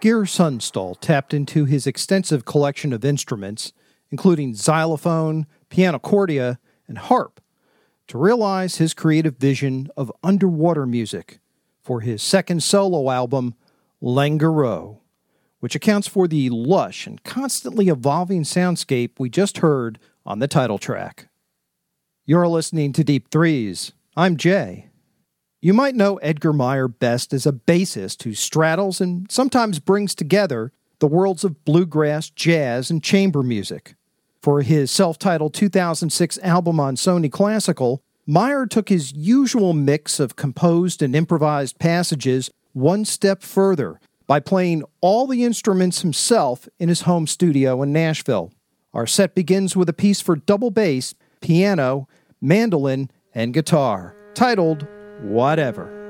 Geir Sundstall tapped into his extensive collection of instruments, including xylophone, pianocordia, and harp, to realize his creative vision of underwater music for his second solo album, Langaro, which accounts for the lush and constantly evolving soundscape we just heard on the title track. You're listening to Deep Threes. I'm Jay. You might know Edgar Meyer best as a bassist who straddles and sometimes brings together the worlds of bluegrass, jazz, and chamber music. For his self-titled 2006 album on Sony Classical, Meyer took his usual mix of composed and improvised passages one step further by playing all the instruments himself in his home studio in Nashville. Our set begins with a piece for double bass, piano, mandolin, and guitar, titled Whatever.